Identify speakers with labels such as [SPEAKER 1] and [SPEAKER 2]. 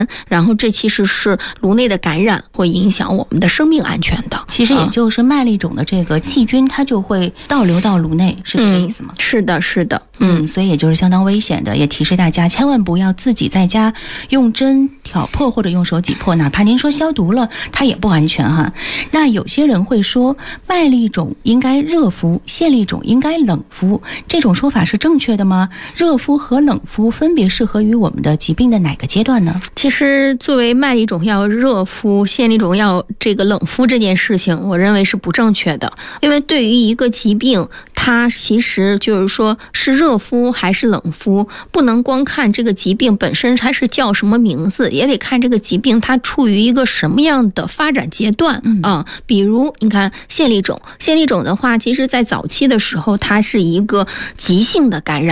[SPEAKER 1] 然后这其实是颅内的感染会影响我们的生命安全的。
[SPEAKER 2] 其实也就是麦粒肿的这个细菌它就会倒流到颅内，是这个意思吗？
[SPEAKER 1] 是的是的。
[SPEAKER 2] 所以也就是相当危险的，也提示大家千万不要自己在家用针挑破或者用手挤破，哪怕您说消毒了它也不安全哈。那有些人会说麦粒肿应该热敷，腺粒肿应该冷敷，这种说法是正确的吗？热敷和冷敷分别适合于我们的疾病的哪个阶段呢？
[SPEAKER 1] 其实作为麦粒肿要热敷，腺粒肿要这个冷敷这件事情，我认为是不正确的。因为对于一个疾病，它其实就是说是热敷还是冷敷，不能光看这个疾病本身它是叫什么名字，也得看这个疾病它处于一个什么样的发展阶段比如你看腺粒肿的话，其实在早期的时候它是一个急性的感染。